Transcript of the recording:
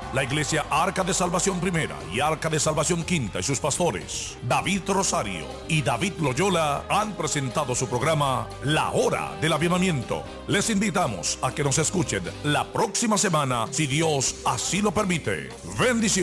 la Iglesia Arca de Salvación Primera y Arca de Salvación Quinta y sus pastores, David Rosario y David Loyola, han presentado su programa La Hora del Avivamiento. Les invitamos a que nos escuchen la próxima semana, si Dios así lo permite. Bendiciones.